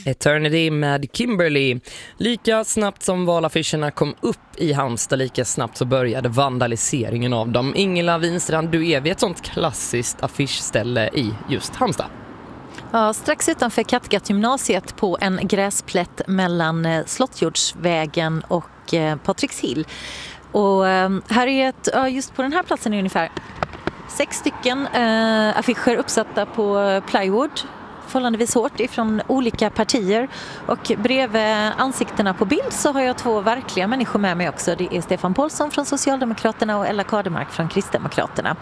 Eternity med Kimberly. Lika snabbt som valaffischerna kom upp i Halmstad, lika snabbt så började vandaliseringen av dem. Ingela Winstrand, du är vid ett sånt klassiskt affischställe i just Halmstad. Ja, strax utanför Kattegatt-gymnasiet på en gräsplätt mellan Slottjordsvägen och Patrickshill. Och här är just på den här platsen är ungefär 6 stycken affischer uppsatta på plywood, förhållandevis hårt ifrån olika partier, och bredvid ansiktena på bild så har jag 2 verkliga människor med mig också. Det är Stefan Paulsson från Socialdemokraterna och Ella Kademark från Kristdemokraterna.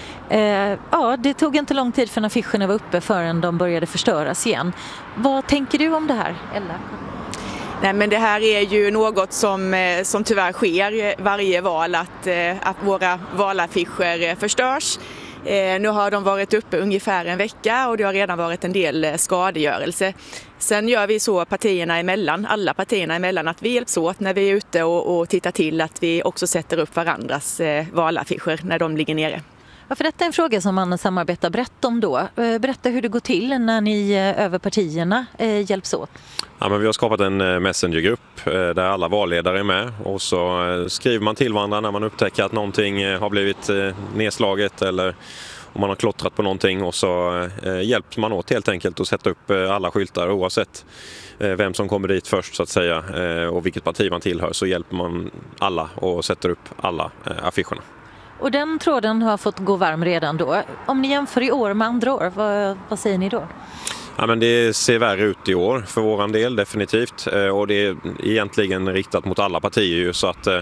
Det tog inte lång tid för affischerna var uppe förrän de började förstöras igen. Vad tänker du om det här, Ella? Nej, men det här är ju något som tyvärr sker varje val, att våra valaffischer förstörs. Nu har de varit uppe ungefär en vecka och det har redan varit en del skadegörelse. Sen gör vi så alla partierna emellan, att vi hjälps åt när vi är ute och tittar till att vi också sätter upp varandras valaffischer när de ligger nere. Ja, för detta är en fråga som man samarbetar brett om då. Berätta hur det går till när ni över partierna hjälps åt. Ja, men vi har skapat en messengergrupp där alla valledare är med, och så skriver man till varandra när man upptäcker att någonting har blivit nedslaget eller om man har klottrat på någonting, och så hjälps man åt helt enkelt att sätta upp alla skyltar oavsett vem som kommer dit först så att säga, och vilket parti man tillhör, så hjälper man alla och sätter upp alla affischerna. Och den tråden har fått gå varm redan då. Om ni jämför i år med andra år, vad säger ni då? Ja, men det ser värre ut i år för våran del, definitivt. Och det är egentligen riktat mot alla partier ju, så att...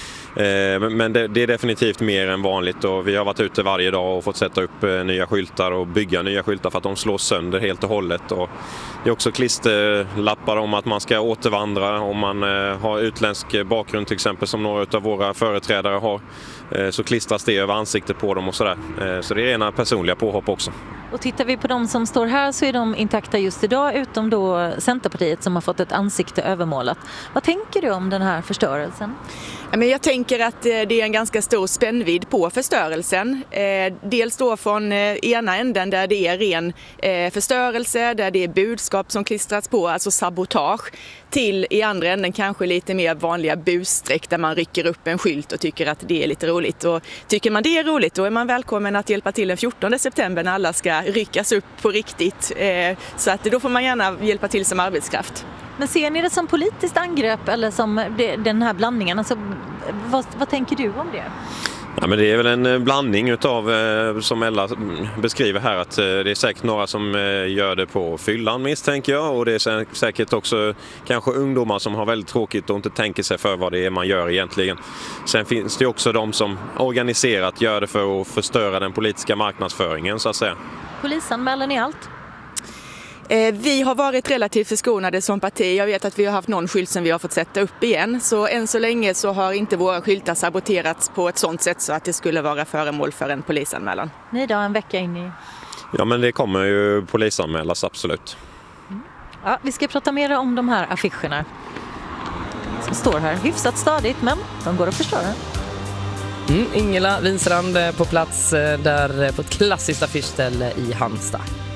Men det är definitivt mer än vanligt, och vi har varit ute varje dag och fått sätta upp nya skyltar och bygga nya skyltar för att de slås sönder helt och hållet. Och det är också klisterlappar om att man ska återvandra om man har utländsk bakgrund till exempel, som några av våra företrädare har, så klistras det över ansiktet på dem och sådär. Så det är rena personliga påhopp också. Och tittar vi på de som står här så är de intakta just idag, utom då Centerpartiet som har fått ett ansikte övermålat. Vad tänker du om den här förstörelsen? Men jag tänker att det är en ganska stor spännvidd på förstörelsen. Dels då från ena änden där det är ren förstörelse, där det är budskap som klistrats på, alltså sabotage, till i andra änden kanske lite mer vanliga busstreck där man rycker upp en skylt och tycker att det är lite roligt. Och tycker man det är roligt, då är man välkommen att hjälpa till den 14 september när alla ska ryckas upp på riktigt. Så att då får man gärna hjälpa till som arbetskraft. Men ser ni det som politiskt angrepp eller som den här blandningen? Alltså, vad tänker du om det? Ja, men det är väl en blandning utav, som Ella beskriver här, att det är säkert några som gör det på fyllan misstänker jag, och det är säkert också kanske ungdomar som har väldigt tråkigt och inte tänker sig för vad det är man gör egentligen. Sen finns det också de som organiserat gör det för att förstöra den politiska marknadsföringen så att säga. Polisanmäler ni allt? Vi har varit relativt förskonade som parti. Jag vet att vi har haft någon skylt som vi har fått sätta upp igen. Så än så länge så har inte våra skyltar saboterats på ett sådant sätt så att det skulle vara föremål för en polisanmälan. Ni då, en vecka in i... Ja, men det kommer ju polisanmälas, absolut. Ja, vi ska prata mer om de här affischerna som står här. Hyfsat stadigt, men de går att förstöra. Ingela Winstrand på plats där på ett klassiskt affischställe i Halmstad.